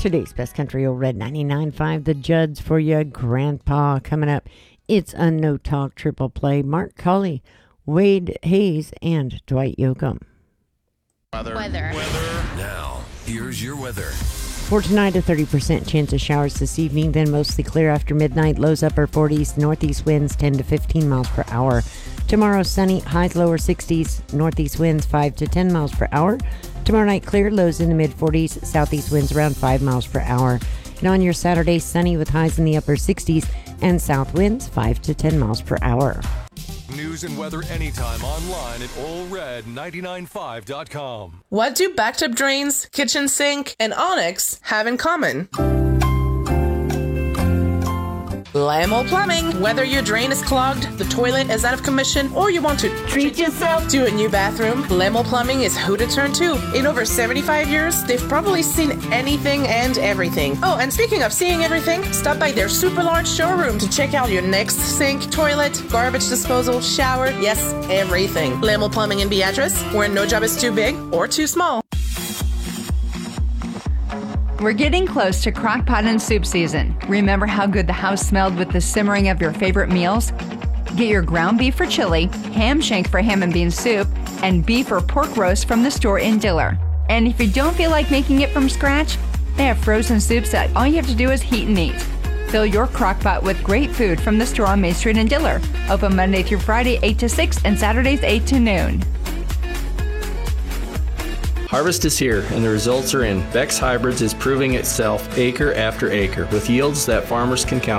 Today's Best Country Old Red 99.5. The Judds for you. Grandpa coming up. It's a No Talk triple play. Mark Colley, Wade Hayes, and Dwight Yoakam. Weather. Now, here's your weather. For tonight, a 30% chance of showers this evening, then mostly clear after midnight. Lows upper 40s, northeast winds 10 to 15 miles per hour. Tomorrow, sunny, highs lower 60s, northeast winds 5 to 10 miles per hour. Tomorrow night, clear, lows in the mid-40s, southeast winds around 5 miles per hour. And on your Saturday, sunny with highs in the upper 60s and south winds 5 to 10 miles per hour. News and weather anytime online at allred995.com. What do backed-up drains, kitchen sink, and Onyx have in common? Lamel Plumbing. Whether your drain is clogged, the toilet is out of commission, or you want to treat yourself to a new bathroom, Lamel Plumbing is who to turn to. In over 75 years, they've probably seen anything and everything. Oh, and speaking of seeing everything, stop by their super large showroom to check out your next sink, toilet, garbage disposal, shower, yes, everything. Lamel Plumbing in Beatrice, where no job is too big or too small. We're getting close to crockpot and soup season. Remember how good the house smelled with the simmering of your favorite meals? Get your ground beef for chili, ham shank for ham and bean soup, and beef or pork roast from the store in Diller. And if you don't feel like making it from scratch, they have frozen soups that all you have to do is heat and eat. Fill your crockpot with great food from the store on Main Street in Diller. Open Monday through Friday 8 to 6 and Saturdays 8 to noon. Harvest is here, and the results are in. Beck's Hybrids is proving itself acre after acre with yields that farmers can count